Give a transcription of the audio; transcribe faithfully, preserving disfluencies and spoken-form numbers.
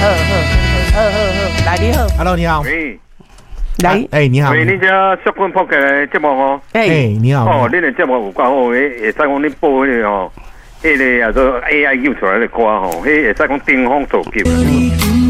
好好好好，来你好 ，Hello， 你好。 喂， 来， 哎，你好。 喂，你这小坤podcast的节目哦。 哎， 你好。 哦，你的节目有够好，会会使讲你播迄个吼，迄个叫做 A I 救出来的歌吼，迄会使讲顶峰造极。